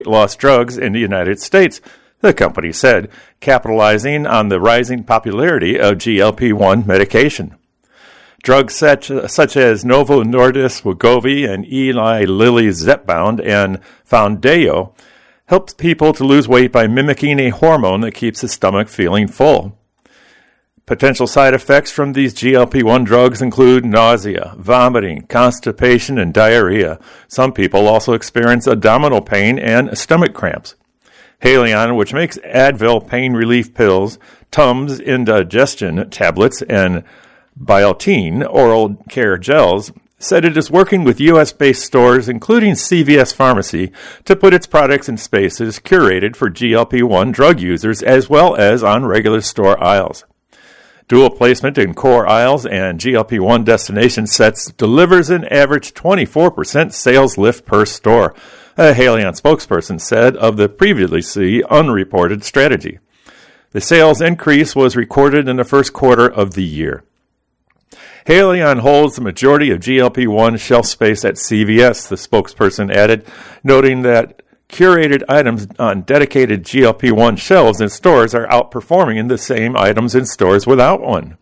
loss drugs in the United States, the company said, capitalizing on the rising popularity of GLP-1 medication. Drugs such as Novo Nordisk Wegovy and Eli Lilly's Zepbound and Foundayo help people to lose weight by mimicking a hormone that keeps the stomach feeling full. Potential side effects from these GLP-1 drugs include nausea, vomiting, constipation, and diarrhea. Some people also experience abdominal pain and stomach cramps. Haleon, which makes Advil pain relief pills, Tums indigestion tablets, and Biotine oral care gels, said it is working with U.S.-based stores, including CVS Pharmacy, to put its products in spaces curated for GLP-1 drug users as well as on regular store aisles. Dual placement in core aisles and GLP-1 destination sets delivers an average 24% sales lift per store, a Haleon spokesperson said of the previously unreported strategy. The sales increase was recorded in the first quarter of the year. Haleon holds the majority of GLP-1 shelf space at CVS, the spokesperson added, noting that curated items on dedicated GLP-1 shelves in stores are outperforming the same items in stores without one.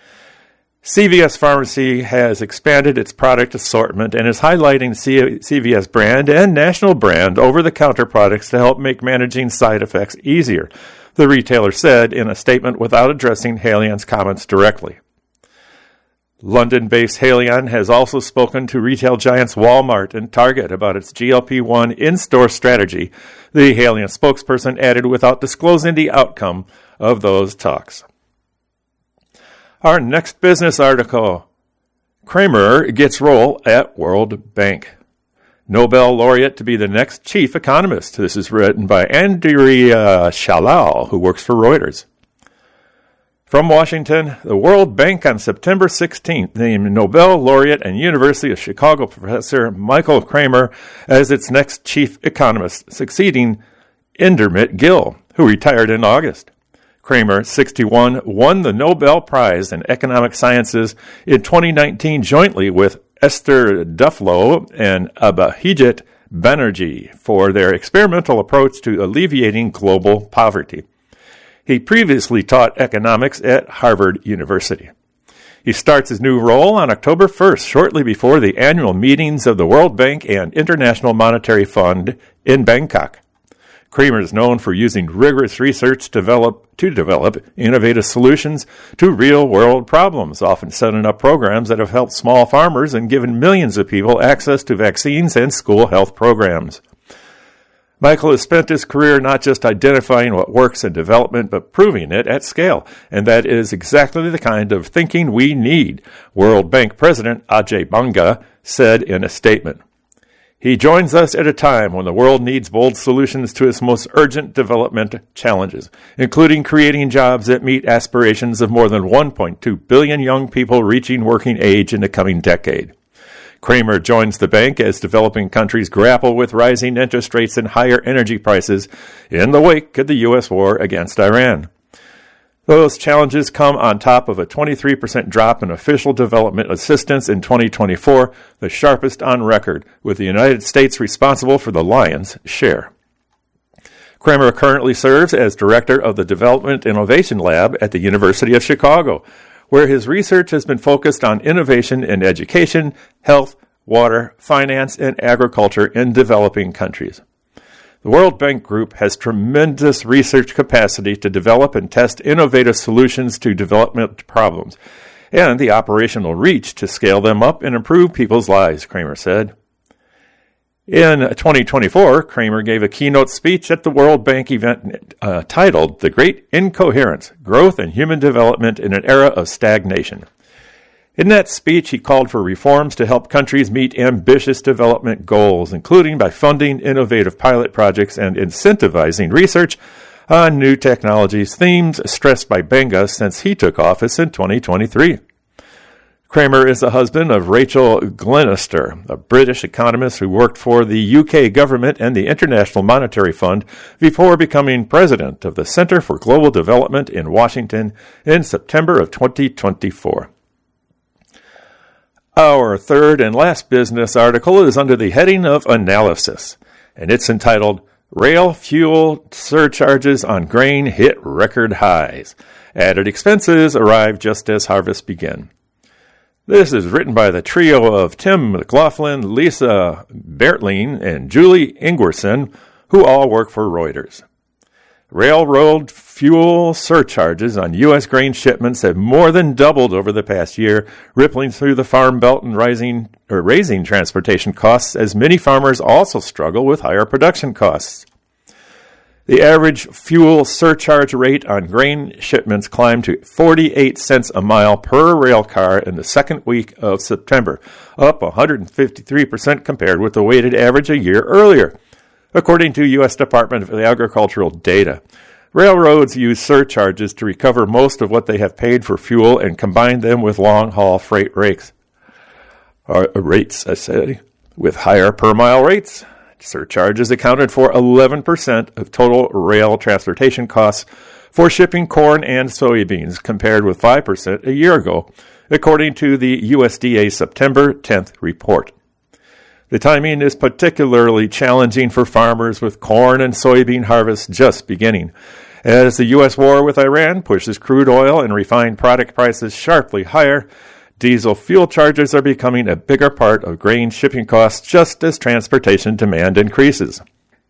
CVS Pharmacy has expanded its product assortment and is highlighting CVS brand and national brand over-the-counter products to help make managing side effects easier, the retailer said in a statement without addressing Haleon's comments directly. London-based Haleon has also spoken to retail giants Walmart and Target about its GLP-1 in-store strategy, the Haleon spokesperson added without disclosing the outcome of those talks. Our next business article, Cramer gets role at World Bank. Nobel laureate to be the next chief economist. This is written by Andrea Shalal, who works for Reuters. From Washington, the World Bank on September 16th named Nobel laureate and University of Chicago professor Michael Cramer as its next chief economist, succeeding Indermit Gill, who retired in August. Cramer, 61, won the Nobel Prize in Economic Sciences in 2019 jointly with Esther Duflo and Abhijit Banerjee for their experimental approach to alleviating global poverty. He previously taught economics at Harvard University. He starts his new role on October 1st, shortly before the annual meetings of the World Bank and International Monetary Fund in Bangkok. Cramer is known for using rigorous research to develop innovative solutions to real-world problems, often setting up programs that have helped small farmers and given millions of people access to vaccines and school health programs. Michael has spent his career not just identifying what works in development, but proving it at scale, and that is exactly the kind of thinking we need, World Bank President Ajay Banga said in a statement. He joins us at a time when the world needs bold solutions to its most urgent development challenges, including creating jobs that meet aspirations of more than 1.2 billion young people reaching working age in the coming decade. Cramer joins the bank as developing countries grapple with rising interest rates and higher energy prices in the wake of the U.S. war against Iran. Those challenges come on top of a 23% drop in official development assistance in 2024, the sharpest on record, with the United States responsible for the lion's share. Cramer currently serves as director of the Development Innovation Lab at the University of Chicago, where his research has been focused on innovation in education, health, water, finance, and agriculture in developing countries. The World Bank Group has tremendous research capacity to develop and test innovative solutions to development problems, and the operational reach to scale them up and improve people's lives, Cramer said. In 2024, Cramer gave a keynote speech at the World Bank event titled The Great Incoherence, Growth and Human Development in an Era of Stagnation. In that speech, he called for reforms to help countries meet ambitious development goals, including by funding innovative pilot projects and incentivizing research on new technologies, themes stressed by Banga since he took office in 2023. Cramer is the husband of Rachel Glenister, a British economist who worked for the UK government and the International Monetary Fund before becoming president of the Center for Global Development in Washington in September of 2024. Our third and last business article is under the heading of Analysis, and it's entitled, Rail fuel surcharges on grain hit record highs. Added expenses arrive just as harvests begin. This is written by the trio of Tim McLaughlin, Lisa Bertling, and Julie Ingwerson, who all work for Reuters. Railroad fuel surcharges on U.S. grain shipments have more than doubled over the past year, rippling through the farm belt and raising transportation costs as many farmers also struggle with higher production costs. The average fuel surcharge rate on grain shipments climbed to 48 cents a mile per rail car in the second week of September, up 153% compared with the weighted average a year earlier, according to U.S. Department of Agricultural data. Railroads use surcharges to recover most of what they have paid for fuel and combine them with long-haul freight rates. With higher per-mile rates, surcharges accounted for 11% of total rail transportation costs for shipping corn and soybeans, compared with 5% a year ago, according to the USDA September 10th report. The timing is particularly challenging for farmers with corn and soybean harvests just beginning, as the U.S. war with Iran pushes crude oil and refined product prices sharply higher. Diesel fuel charges are becoming a bigger part of grain shipping costs just as transportation demand increases.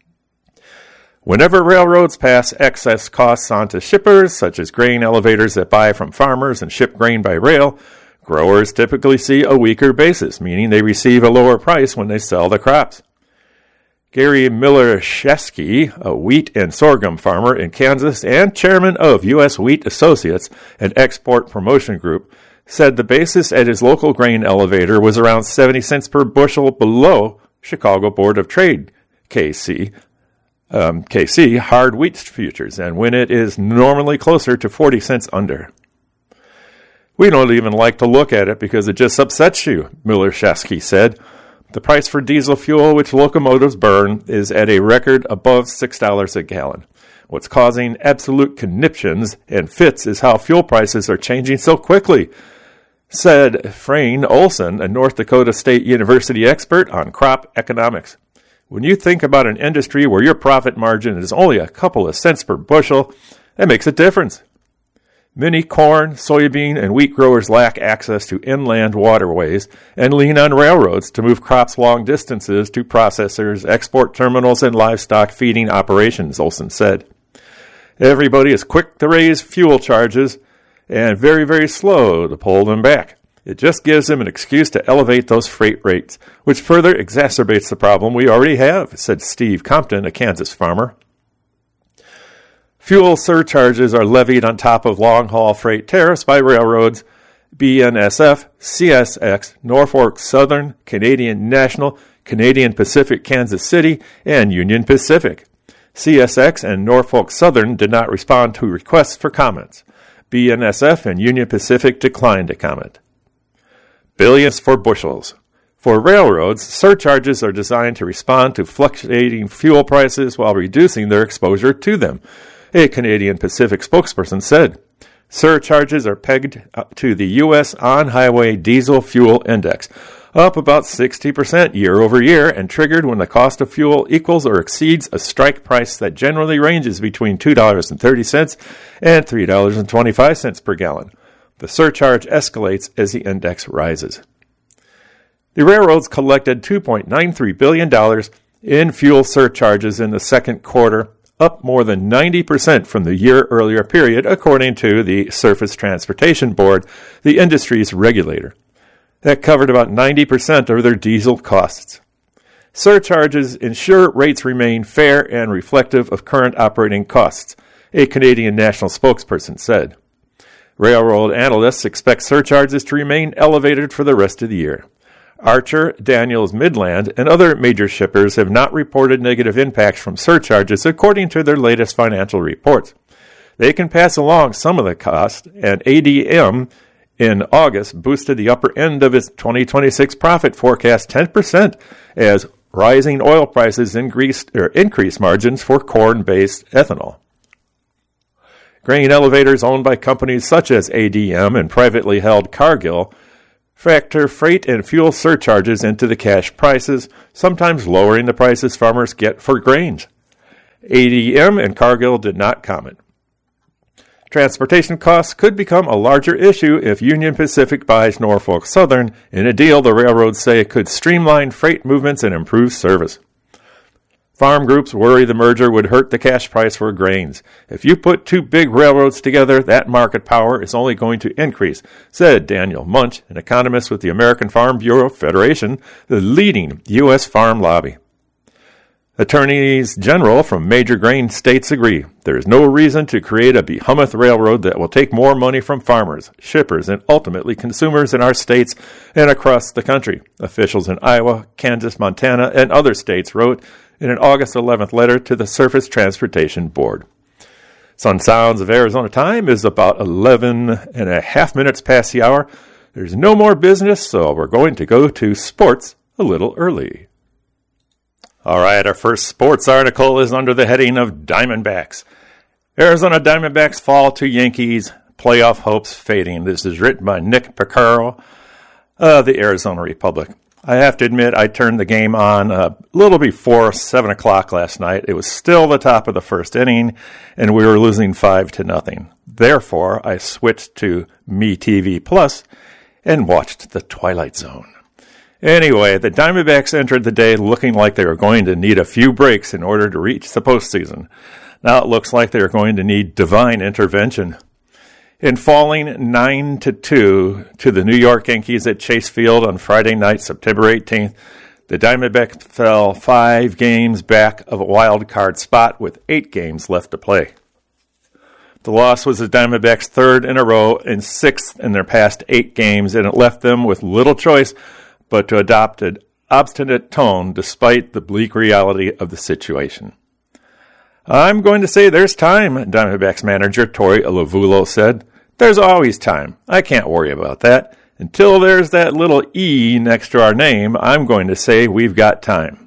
Whenever railroads pass excess costs on to shippers, such as grain elevators that buy from farmers and ship grain by rail, growers typically see a weaker basis, meaning they receive a lower price when they sell the crops. Gary Miller-Shesky, a wheat and sorghum farmer in Kansas and chairman of U.S. Wheat Associates, an export promotion group, said the basis at his local grain elevator was around 70 cents per bushel below Chicago Board of Trade KC hard wheat futures, and when it is normally closer to 40 cents under. We don't even like to look at it because it just upsets you, Miller-Shesky said. The price for diesel fuel, which locomotives burn, is at a record above $6 a gallon. What's causing absolute conniptions and fits is how fuel prices are changing so quickly, said Frayne Olson, a North Dakota State University expert on crop economics. When you think about an industry where your profit margin is only a couple of cents per bushel, that makes a difference. Many corn, soybean, and wheat growers lack access to inland waterways and lean on railroads to move crops long distances to processors, export terminals, and livestock feeding operations, Olson said. Everybody is quick to raise fuel charges and very, very slow to pull them back. It just gives them an excuse to elevate those freight rates, which further exacerbates the problem we already have, said Steve Compton, a Kansas farmer. Fuel surcharges are levied on top of long-haul freight tariffs by railroads, BNSF, CSX, Norfolk Southern, Canadian National, Canadian Pacific Kansas City, and Union Pacific. CSX and Norfolk Southern did not respond to requests for comments. BNSF and Union Pacific declined to comment. Billions for bushels. For railroads, surcharges are designed to respond to fluctuating fuel prices while reducing their exposure to them, a Canadian Pacific spokesperson said. Surcharges are pegged to the U.S. on-highway diesel fuel index, up about 60% year over year, and triggered when the cost of fuel equals or exceeds a strike price that generally ranges between $2.30 and $3.25 per gallon. The surcharge escalates as the index rises. The railroads collected $2.93 billion in fuel surcharges in the second quarter, up more than 90% from the year earlier period, according to the Surface Transportation Board, the industry's regulator. That covered about 90% of their diesel costs. Surcharges ensure rates remain fair and reflective of current operating costs, a Canadian National spokesperson said. Railroad analysts expect surcharges to remain elevated for the rest of the year. Archer, Daniels Midland, and other major shippers have not reported negative impacts from surcharges according to their latest financial reports. They can pass along some of the cost, and ADM in August boosted the upper end of its 2026 profit forecast 10% as rising oil prices increased margins for corn-based ethanol. Grain elevators owned by companies such as ADM and privately held Cargill factor freight and fuel surcharges into the cash prices, sometimes lowering the prices farmers get for grains. ADM and Cargill did not comment. Transportation costs could become a larger issue if Union Pacific buys Norfolk Southern. In a deal, the railroads say it could streamline freight movements and improve service. Farm groups worry the merger would hurt the cash price for grains. If you put two big railroads together, that market power is only going to increase, said Daniel Munch, an economist with the American Farm Bureau Federation, the leading U.S. farm lobby. Attorneys general from major grain states agree. There is no reason to create a behemoth railroad that will take more money from farmers, shippers, and ultimately consumers in our states and across the country, officials in Iowa, Kansas, Montana, and other states wrote in an August 11th letter to the Surface Transportation Board. Sun Sounds of Arizona time is about 11 and a half minutes past the hour. There's no more business, so we're going to go to sports a little early. All right, our first sports article is under the heading of Diamondbacks. Arizona Diamondbacks fall to Yankees, playoff hopes fading. This is written by Nick Picaro of the Arizona Republic. I have to admit, I turned the game on a little before 7 o'clock last night. It was still the top of the first inning, and we were losing 5-0. Therefore, I switched to MeTV Plus and watched The Twilight Zone. Anyway, the Diamondbacks entered the day looking like they were going to need a few breaks in order to reach the postseason. Now it looks like they are going to need divine intervention. In falling 9-2 to the New York Yankees at Chase Field on Friday night, September 18th, the Diamondbacks fell 5 games back of a wild card spot with 8 games left to play. The loss was the Diamondbacks' third in a row and 6th in their past 8 games, and it left them with little choice but to adopt an obstinate tone despite the bleak reality of the situation. I'm going to say there's time, Diamondbacks manager Torey Lovullo said. There's always time. I can't worry about that. Until there's that little E next to our name, I'm going to say we've got time.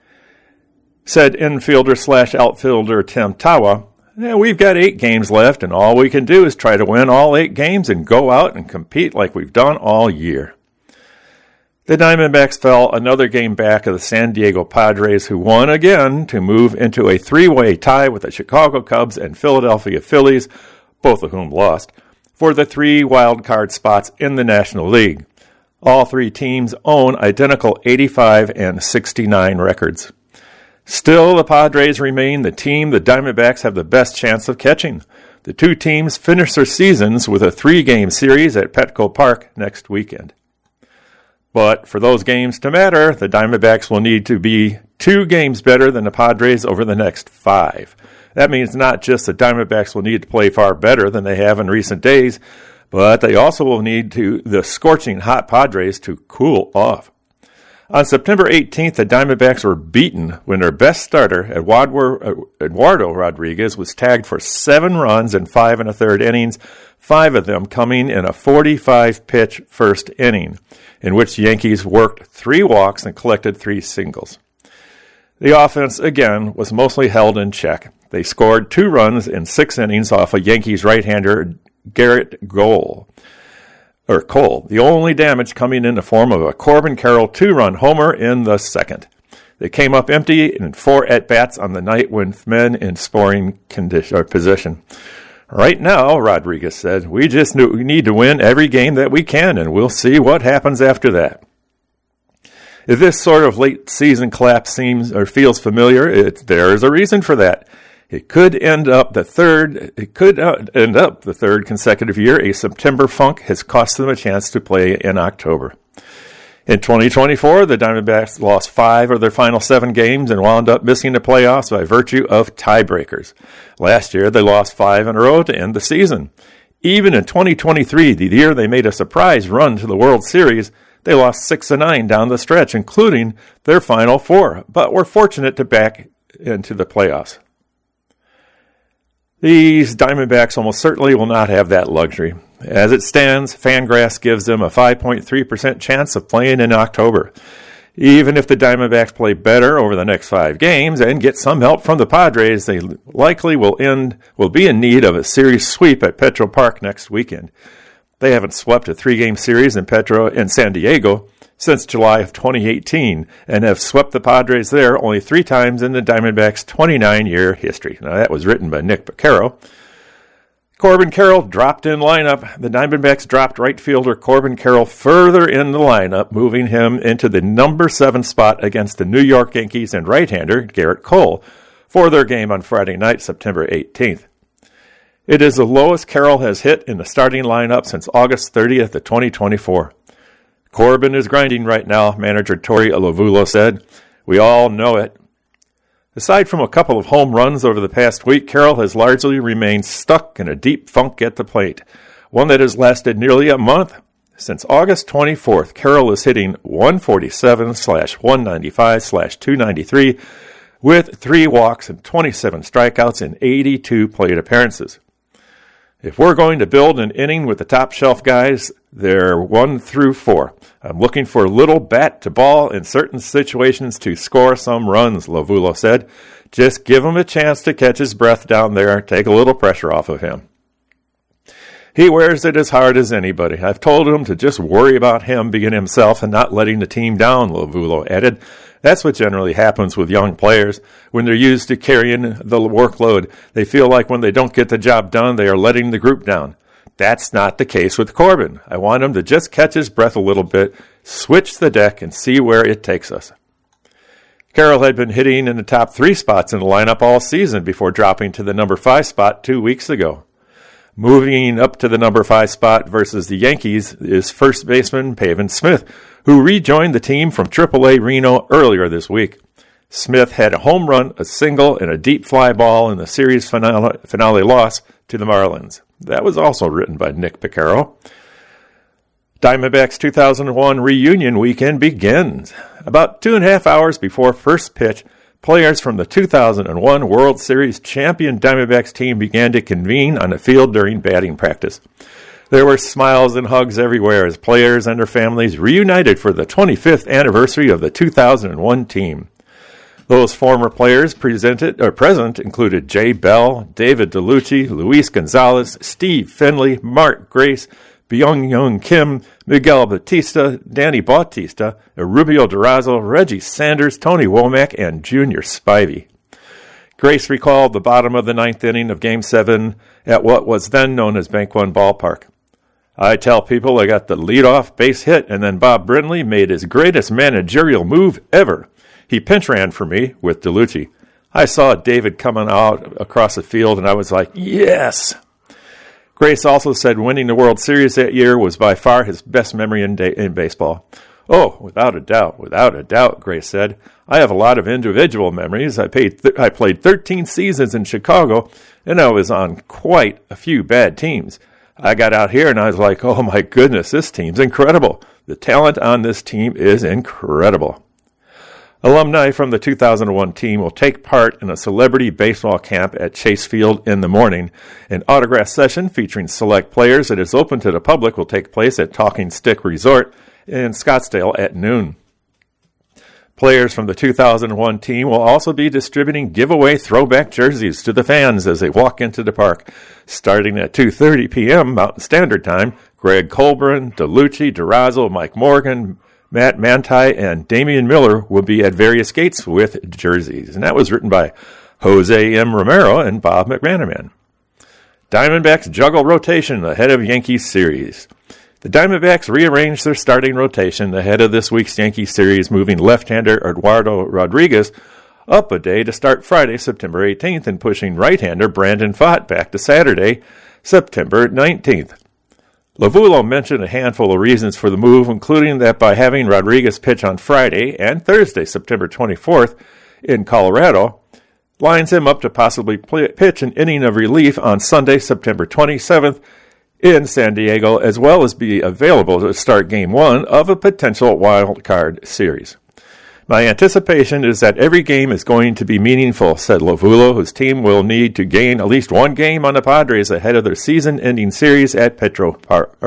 Said infielder/outfielder Tim Tawa, we've got 8 games left, and all we can do is try to win all 8 games and go out and compete like we've done all year. The Diamondbacks fell another game back of the San Diego Padres, who won again to move into a 3-way tie with the Chicago Cubs and Philadelphia Phillies, both of whom lost, for the 3 wild card spots in the National League. All 3 teams own identical 85 and 69 records. Still, the Padres remain the team the Diamondbacks have the best chance of catching. The 2 teams finish their seasons with a 3-game series at Petco Park next weekend. But for those games to matter, the Diamondbacks will need to be 2 games better than the Padres over the next 5. That means not just the Diamondbacks will need to play far better than they have in recent days, but they also will need the scorching hot Padres to cool off. On September 18th, the Diamondbacks were beaten when their best starter, Eduardo Rodriguez, was tagged for 7 runs in 5 1/3 innings, 5 of them coming in a 45-pitch first inning, in which the Yankees worked 3 walks and collected 3 singles. The offense, again, was mostly held in check. They scored 2 runs in 6 innings off a Yankees right-hander, Garrett Cole. The only damage coming in the form of a Corbin Carroll 2-run homer in the second. They came up empty in 4 at-bats on the night with men in scoring position. Right now, Rodriguez said, we need to win every game that we can, and we'll see what happens after that. If this sort of late-season collapse seems or feels familiar, there is a reason for that. It could end up the third consecutive year a September funk has cost them a chance to play in October. In 2024, the Diamondbacks lost 5 of their final 7 games and wound up missing the playoffs by virtue of tiebreakers. Last year, they lost 5 in a row to end the season. Even in 2023, the year they made a surprise run to the World Series, they lost 6-9 down the stretch, including their final 4, but were fortunate to back into the playoffs. These Diamondbacks almost certainly will not have that luxury. As it stands, Fangraphs gives them a 5.3% chance of playing in October. Even if the Diamondbacks play better over the next 5 games and get some help from the Padres, they likely will be in need of a series sweep at Petco Park next weekend. They haven't swept a 3-game series in San Diego since July of 2018 and have swept the Padres there only 3 times in the Diamondbacks' 29-year history. Now, that was written by Nick Piccaro. Corbin Carroll dropped in lineup. The Diamondbacks dropped right fielder Corbin Carroll further in the lineup, moving him into the number 7 spot against the New York Yankees and right-hander Garrett Cole for their game on Friday night, September 18th. It is the lowest Carroll has hit in the starting lineup since August 30th of 2024. Corbin is grinding right now, manager Torey Lovullo said. We all know it. Aside from a couple of home runs over the past week, Carroll has largely remained stuck in a deep funk at the plate, one that has lasted nearly a month. Since August 24th, Carroll is hitting 147/195/293 with 3 walks and 27 strikeouts in 82 plate appearances. If we're going to build an inning with the top shelf guys, they're 1 through 4. I'm looking for a little bat to ball in certain situations to score some runs, Lovullo said. Just give him a chance to catch his breath down there, take a little pressure off of him. He wears it as hard as anybody. I've told him to just worry about him being himself and not letting the team down, Lovullo added. That's what generally happens with young players. When they're used to carrying the workload, they feel like when they don't get the job done, they are letting the group down. That's not the case with Corbin. I want him to just catch his breath a little bit, switch the deck, and see where it takes us. Carroll had been hitting in the top 3 spots in the lineup all season before dropping to the number 5 spot 2 weeks ago. Moving up to the number 5 spot versus the Yankees is first baseman Pavin Smith, who rejoined the team from AAA Reno earlier this week. Smith had a home run, a single, and a deep fly ball in the series finale loss to the Marlins. That was also written by Nick Piccaro. Diamondbacks 2001 reunion weekend begins. About 2.5 hours before first pitch, players from the 2001 World Series champion Diamondbacks team began to convene on the field during batting practice. There were smiles and hugs everywhere as players and their families reunited for the 25th anniversary of the 2001 team. Those former players present included Jay Bell, David DeLucci, Luis Gonzalez, Steve Finley, Mark Grace, Byung-Hyun Kim, Miguel Batista, Danny Bautista, Rubio Durazo, Reggie Sanders, Tony Womack, and Junior Spivey. Grace recalled the bottom of the 9th inning of Game 7 at what was then known as Bank One Ballpark. I tell people I got the leadoff base hit, and then Bob Brindley made his greatest managerial move ever. He pinch ran for me with DeLucci. I saw David coming out across the field, and I was like, yes! Grace also said winning the World Series that year was by far his best memory in baseball. Oh, without a doubt, Grace said. I have a lot of individual memories. I played 13 seasons in Chicago, and I was on quite a few bad teams. I got out here, and I was like, oh my goodness, this team's incredible. The talent on this team is incredible. Alumni from the 2001 team will take part in a celebrity baseball camp at Chase Field in the morning. An autograph session featuring select players that is open to the public will take place at Talking Stick Resort in Scottsdale at noon. Players from the 2001 team will also be distributing giveaway throwback jerseys to the fans as they walk into the park. Starting at 2:30 p.m. Mountain Standard Time, Greg Colburn, DeLucci, Durazo, Mike Morgan, Matt Manti, and Damian Miller will be at various gates with jerseys. And that was written by Jose M. Romero and Bob McManaman. Diamondbacks juggle rotation ahead of Yankees series. The Diamondbacks rearranged their starting rotation ahead of this week's Yankees series, moving left-hander Eduardo Rodriguez up a day to start Friday, September 18th, and pushing right-hander Brandon Pfaadt back to Saturday, September 19th. Lovullo mentioned a handful of reasons for the move, including that by having Rodriguez pitch on Friday and Thursday, September 24th, in Colorado, lines him up to possibly pitch an inning of relief on Sunday, September 27th, in San Diego, as well as be available to start Game 1 of a potential wild card series. My anticipation is that every game is going to be meaningful, said Lovullo, whose team will need to gain at least one game on the Padres ahead of their season-ending series at Petco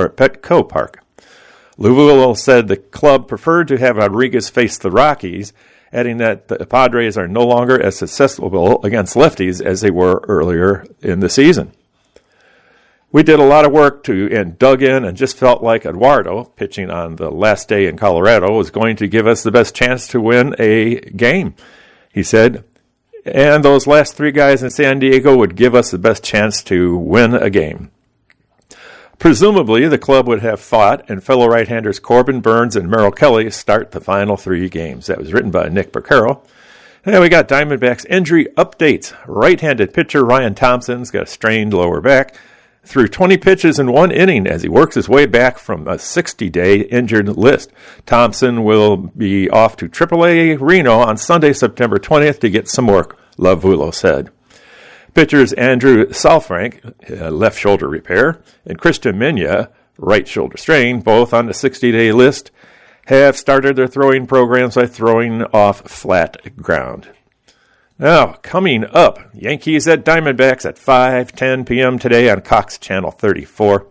Park. Lovullo said the club preferred to have Rodriguez face the Rockies, adding that the Padres are no longer as successful against lefties as they were earlier in the season. We did a lot of work and dug in and just felt like Eduardo, pitching on the last day in Colorado, was going to give us the best chance to win a game, he said. And those last three guys in San Diego would give us the best chance to win a game. Presumably, the club would have Pfaadt and fellow right-handers Corbin Burnes and Merrill Kelly start the final three games. That was written by Nick Beccaro. And we got Diamondbacks injury updates. Right-handed pitcher Ryan Thompson's got a strained lower back. Threw 20 pitches in one inning as he works his way back from a 60-day injured list. Thompson will be off to AAA Reno on Sunday, September 20th to get some work, Lavulo said. Pitchers Andrew Saalfrank, left shoulder repair, and Christian Minya, right shoulder strain, both on the 60-day list, have started their throwing programs by throwing off flat ground. Now, coming up, Yankees at Diamondbacks at 5:10 p.m. today on Cox Channel 34.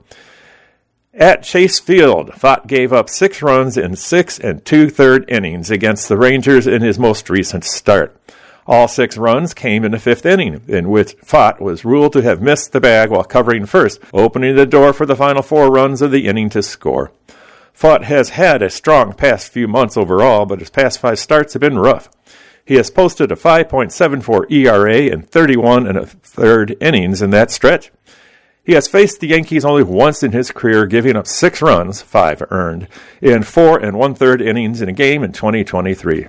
At Chase Field, Pfaadt gave up 6 runs in 6 2/3 innings against the Rangers in his most recent start. All 6 runs came in the 5th inning, in which Pfaadt was ruled to have missed the bag while covering first, opening the door for the final 4 runs of the inning to score. Pfaadt has had a strong past few months overall, but his past 5 starts have been rough. He has posted a 5.74 ERA in 31 1/3 innings in that stretch. He has faced the Yankees only once in his career, giving up 6 runs, 5 earned, in 4 1/3 innings in a game in 2023.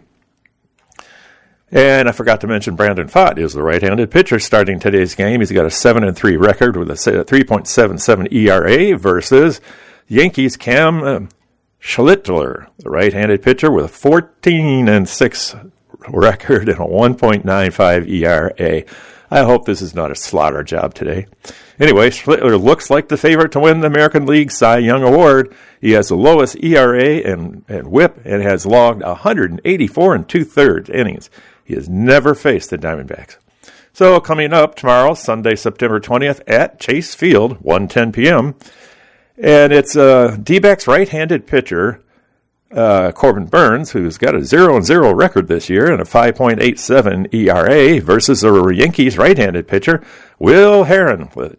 And I forgot to mention Brandon Pfaadt is the right-handed pitcher starting today's game. He's got a 7-3 record with a 3.77 ERA versus Yankees Cam Schlittler, the right-handed pitcher with a 14-6 record and a 1.95 ERA. I hope this is not a slaughter job today. Anyway, Schlittler looks like the favorite to win the American League Cy Young Award. He has the lowest ERA and WHIP and has logged 184 2/3 innings. He has never faced the Diamondbacks. So coming up tomorrow, Sunday, September 20th at Chase Field, 1:10 p.m., and it's D-backs right-handed pitcher Corbin Burnes, who's got a 0-0 record this year and a 5.87 ERA, versus the Yankees right-handed pitcher Will Herron with a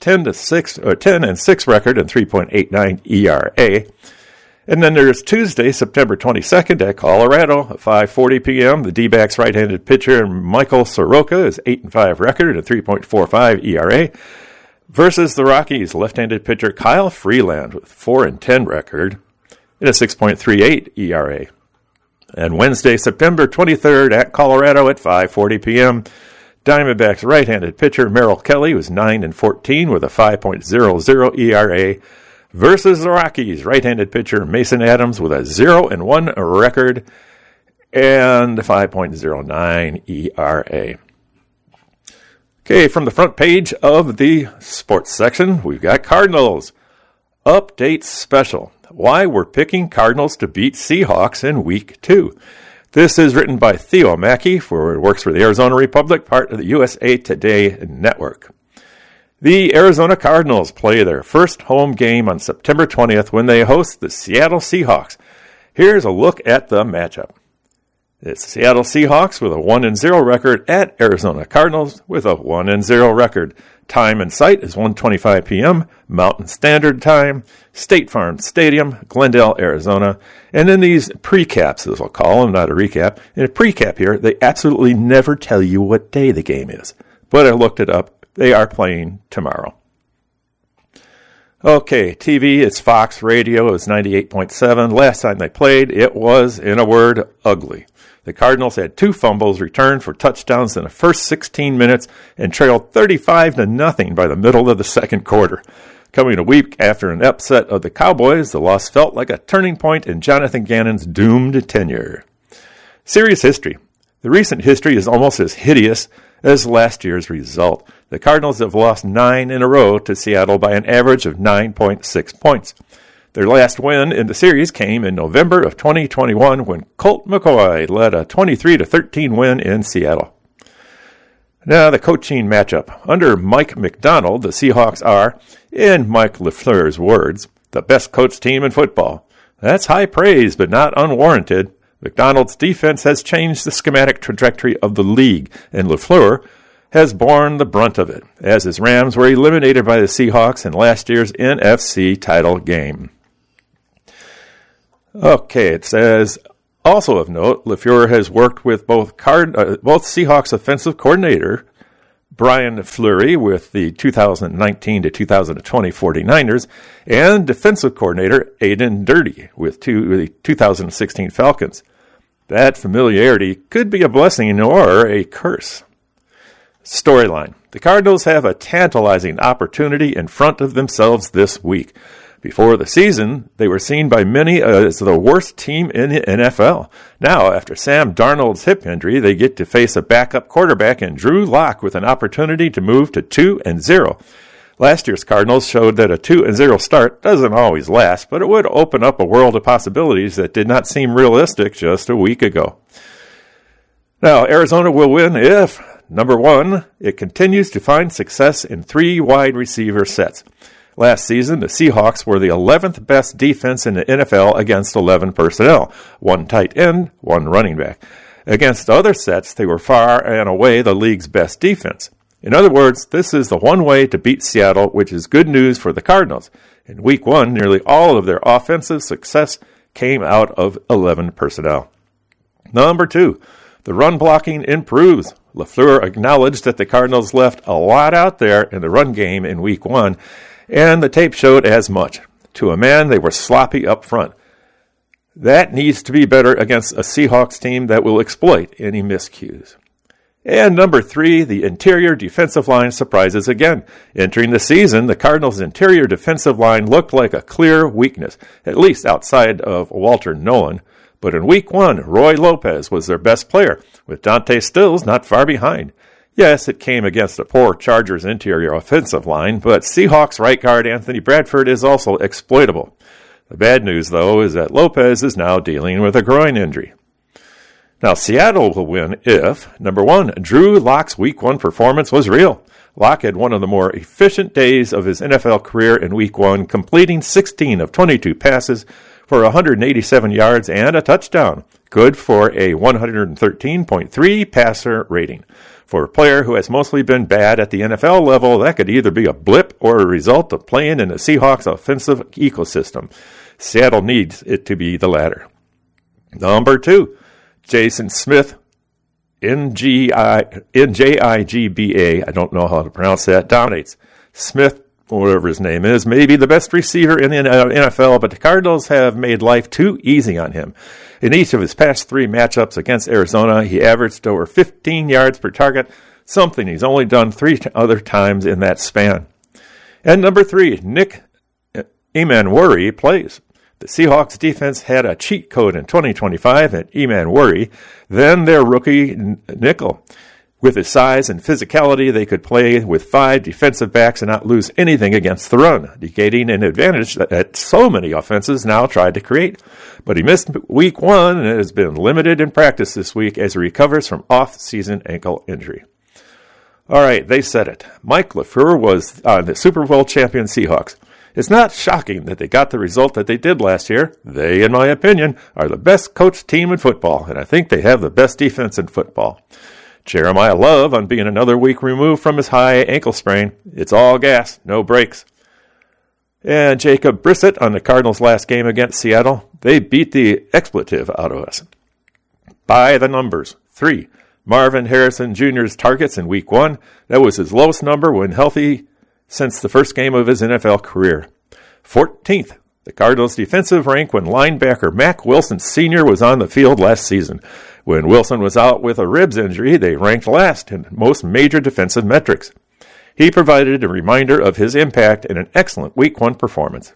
10-6 record and 3.89 ERA. And then there's Tuesday, September 22nd at Colorado at 5:40 p.m. The D-backs right-handed pitcher Michael Soroka is 8-5 record and a 3.45 ERA, versus the Rockies left-handed pitcher Kyle Freeland with 4-10 record and a 6.38 ERA. And Wednesday, September 23rd at Colorado at 5:40 p.m., Diamondbacks right-handed pitcher Merrill Kelly was 9-14 with a 5.00 ERA, versus the Rockies right-handed pitcher Mason Adams with a 0-1 record and a 5.09 ERA. Okay, from the front page of the sports section, we've got Cardinals update special. Why we're picking Cardinals to beat Seahawks in Week 2. This is written by Theo Mackey, works for the Arizona Republic, part of the USA Today network. The Arizona Cardinals play their first home game on September 20th when they host the Seattle Seahawks. Here's a look at the matchup. It's Seattle Seahawks with a 1-0 record at Arizona Cardinals with a 1-0 record. Time and site is 1:25 p.m. Mountain Standard Time, State Farm Stadium, Glendale, Arizona. And in these precaps, as I'll call them, not a recap, in a precap here, they absolutely never tell you what day the game is. But I looked it up. They are playing tomorrow. Okay, TV, it's Fox. Radio is 98.7. Last time they played, it was, in a word, ugly. The Cardinals had 2 fumbles returned for touchdowns in the first 16 minutes and trailed 35-0 by the middle of the second quarter. Coming a week after an upset of the Cowboys, the loss felt like a turning point in Jonathan Gannon's doomed tenure. Series history. The recent history is almost as hideous as last year's result. The Cardinals have lost 9 in a row to Seattle by an average of 9.6 points. Their last win in the series came in November of 2021 when Colt McCoy led a 23-13 win in Seattle. Now the coaching matchup. Under Mike Macdonald, the Seahawks are, in Mike LaFleur's words, the best coached team in football. That's high praise, but not unwarranted. Macdonald's defense has changed the schematic trajectory of the league, and LaFleur has borne the brunt of it, as his Rams were eliminated by the Seahawks in last year's NFC title game. Okay, it says, also of note, LaFleur has worked with both Seahawks offensive coordinator Brian Fleury with the 2019 to 2020 49ers and defensive coordinator Aden Dirty with the 2016 Falcons. That familiarity could be a blessing or a curse. Storyline. The Cardinals have a tantalizing opportunity in front of themselves this week. Before the season, they were seen by many as the worst team in the NFL. Now, after Sam Darnold's hip injury, they get to face a backup quarterback in Drew Lock with an opportunity to move to 2-0. Last year's Cardinals showed that a 2-0 start doesn't always last, but it would open up a world of possibilities that did not seem realistic just a week ago. Now, Arizona will win if, number one, it continues to find success in 3 wide receiver sets. Last season, the Seahawks were the 11th best defense in the NFL against 11 personnel, 1 tight end, 1 running back. Against other sets, they were far and away the league's best defense. In other words, this is the one way to beat Seattle, which is good news for the Cardinals. In Week 1, nearly all of their offensive success came out of 11 personnel. Number 2, the run blocking improves. LaFleur acknowledged that the Cardinals left a lot out there in the run game in Week 1, and the tape showed as much. To a man, they were sloppy up front. That needs to be better against a Seahawks team that will exploit any miscues. And number 3, the interior defensive line surprises again. Entering the season, the Cardinals' interior defensive line looked like a clear weakness, at least outside of Walter Nolan. But in Week 1, Roy Lopez was their best player, with Dante Stills not far behind. Yes, it came against a poor Chargers interior offensive line, but Seahawks right guard Anthony Bradford is also exploitable. The bad news, though, is that Lopez is now dealing with a groin injury. Now, Seattle will win if, number 1, Drew Lock's Week 1 performance was real. Lock had one of the more efficient days of his NFL career in Week 1, completing 16 of 22 passes for 187 yards and a touchdown, good for a 113.3 passer rating. For a player who has mostly been bad at the NFL level, that could either be a blip or a result of playing in the Seahawks offensive ecosystem. Seattle needs it to be the latter. Number 2, Jason Smith, Njigba, I don't know how to pronounce that, dominates. Smith, whatever his name is, may be the best receiver in the NFL, but the Cardinals have made life too easy on him. In each of his past 3 matchups against Arizona, he averaged over 15 yards per target, something he's only done 3 other times in that span. And number 3, Nick Emmanwori plays. The Seahawks defense had a cheat code in 2025 at Emmanwori, then their rookie nickel. With his size and physicality, they could play with 5 defensive backs and not lose anything against the run, negating an advantage that so many offenses now tried to create. But he missed Week 1 and has been limited in practice this week as he recovers from off-season ankle injury. All right, they said it. Mike LaFleur was on the Super Bowl champion Seahawks. It's not shocking that they got the result that they did last year. They, in my opinion, are the best coached team in football, and I think they have the best defense in football. Jeremiah Love on being another week removed from his high ankle sprain. It's all gas, no brakes. And Jacob Brissett on the Cardinals' last game against Seattle. They beat the expletive out of us. By the numbers. 3, Marvin Harrison Jr.'s targets in Week 1. That was his lowest number when healthy since the first game of his NFL career. 14th, the Cardinals' defensive rank when linebacker Mack Wilson Sr. was on the field last season. When Wilson was out with a ribs injury, they ranked last in most major defensive metrics. He provided a reminder of his impact in an excellent Week 1 performance.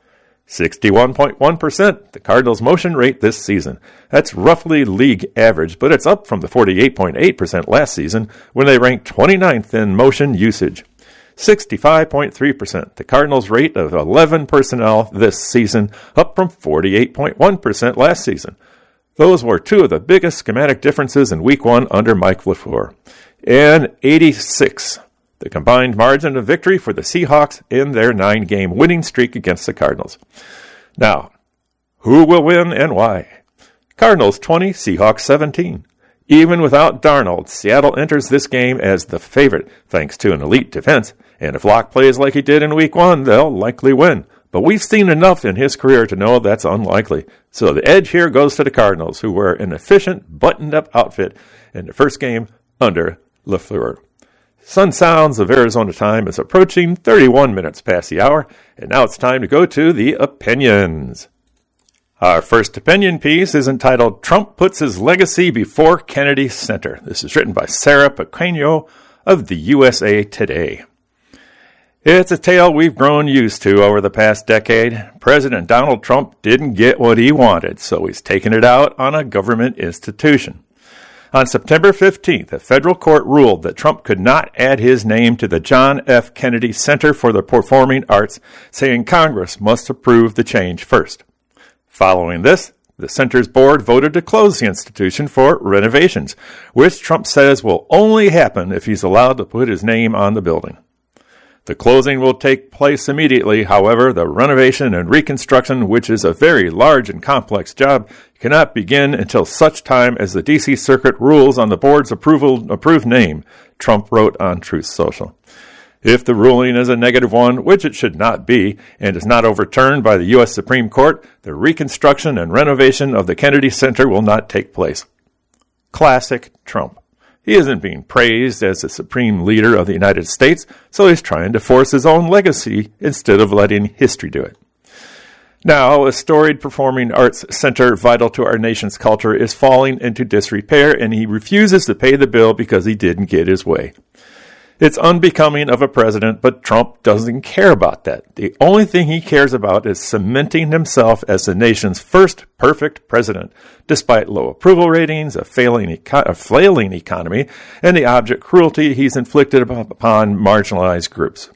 61.1%, the Cardinals' motion rate this season. That's roughly league average, but it's up from the 48.8% last season when they ranked 29th in motion usage. 65.3%, the Cardinals' rate of 11 personnel this season, up from 48.1% last season. Those were 2 of the biggest schematic differences in Week 1 under Mike LaFleur. And 86, the combined margin of victory for the Seahawks in their 9-game winning streak against the Cardinals. Now, who will win and why? Cardinals 20, Seahawks 17. Even without Darnold, Seattle enters this game as the favorite, thanks to an elite defense, and if Locke plays like he did in Week 1, they'll likely win. But we've seen enough in his career to know that's unlikely. So the edge here goes to the Cardinals, who wear an efficient, buttoned-up outfit in the first game under LaFleur. Sun sounds of Arizona time is approaching 31 minutes past the hour, and now it's time to go to the opinions. Our first opinion piece is entitled, Trump Puts His Legacy Before Kennedy Center. This is written by Sarah Pequeno of the USA Today. It's a tale we've grown used to over the past decade. President Donald Trump didn't get what he wanted, so he's taken it out on a government institution. On September 15th, a federal court ruled that Trump could not add his name to the John F. Kennedy Center for the Performing Arts, saying Congress must approve the change first. Following this, the center's board voted to close the institution for renovations, which Trump says will only happen if he's allowed to put his name on the building. The closing will take place immediately. However, the renovation and reconstruction, which is a very large and complex job, cannot begin until such time as the D.C. Circuit rules on the board's approved name, Trump wrote on Truth Social. If the ruling is a negative one, which it should not be, and is not overturned by the U.S. Supreme Court, the reconstruction and renovation of the Kennedy Center will not take place. Classic Trump. He isn't being praised as the supreme leader of the United States, so he's trying to force his own legacy instead of letting history do it. Now, a storied performing arts center vital to our nation's culture is falling into disrepair, and he refuses to pay the bill because he didn't get his way. It's unbecoming of a president, but Trump doesn't care about that. The only thing he cares about is cementing himself as the nation's first perfect president, despite low approval ratings, a flailing economy, and the object cruelty he's inflicted upon marginalized groups.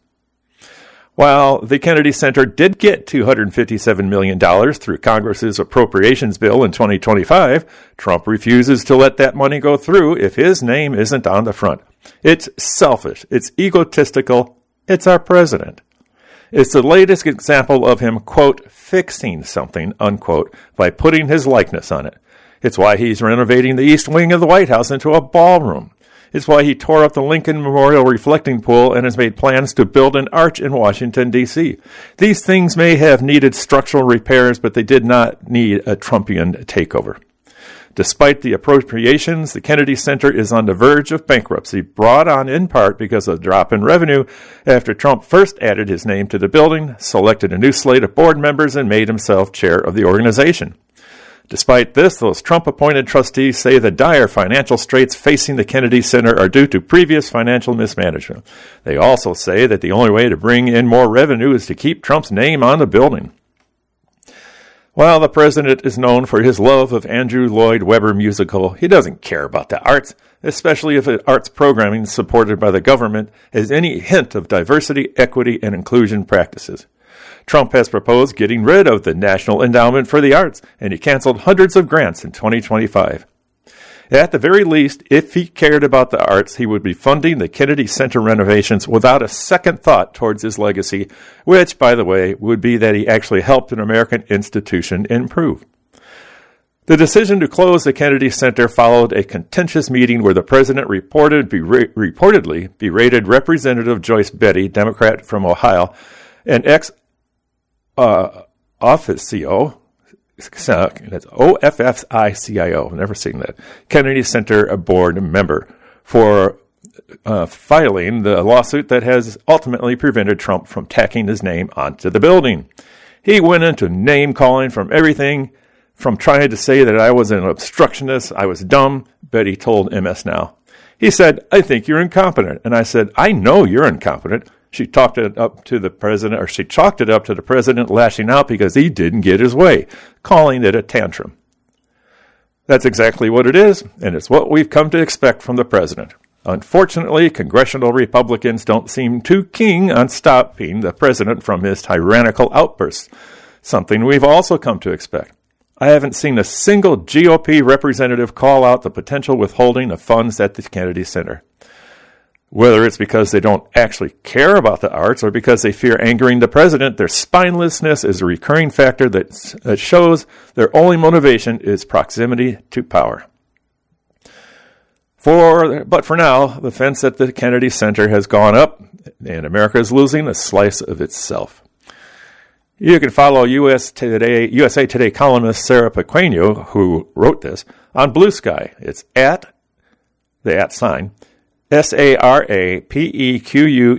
While the Kennedy Center did get $257 million through Congress's appropriations bill in 2025, Trump refuses to let that money go through if his name isn't on the front. It's selfish. It's egotistical. It's our president. It's the latest example of him, quote, fixing something, unquote, by putting his likeness on it. It's why he's renovating the east wing of the White House into a ballroom. It's why he tore up the Lincoln Memorial reflecting pool and has made plans to build an arch in Washington, D.C. These things may have needed structural repairs, but they did not need a Trumpian takeover. Despite the appropriations, the Kennedy Center is on the verge of bankruptcy, brought on in part because of the drop in revenue after Trump first added his name to the building, selected a new slate of board members, and made himself chair of the organization. Despite this, those Trump-appointed trustees say the dire financial straits facing the Kennedy Center are due to previous financial mismanagement. They also say that the only way to bring in more revenue is to keep Trump's name on the building. While the president is known for his love of Andrew Lloyd Webber musical, he doesn't care about the arts, especially if the arts programming supported by the government has any hint of diversity, equity, and inclusion practices. Trump has proposed getting rid of the National Endowment for the Arts, and he canceled hundreds of grants in 2025. At the very least, if he cared about the arts, he would be funding the Kennedy Center renovations without a second thought towards his legacy, which, by the way, would be that he actually helped an American institution improve. The decision to close the Kennedy Center followed a contentious meeting where the president reportedly berated Representative Joyce Betty, Democrat from Ohio, an ex-officio, that's OFFICIO, never seen that, Kennedy Center board member, for filing the lawsuit that has ultimately prevented Trump from tacking his name onto the building. He went into name-calling from everything, from trying to say that I was an obstructionist, I was dumb, Betty told MS Now. He said, I think you're incompetent. And I said, I know you're incompetent. She chalked it up to the president lashing out because he didn't get his way, calling it a tantrum. That's exactly what it is, and it's what we've come to expect from the president. Unfortunately, congressional Republicans don't seem too keen on stopping the president from his tyrannical outbursts, something we've also come to expect. I haven't seen a single GOP representative call out the potential withholding of funds at the Kennedy Center. Whether it's because they don't actually care about the arts or because they fear angering the president, their spinelessness is a recurring factor that shows their only motivation is proximity to power. But for now, the fence at the Kennedy Center has gone up, and America is losing a slice of itself. You can follow USA Today columnist Sarah Pequeno, who wrote this, on Blue Sky. It's at the @ sign, SARAPEQUENO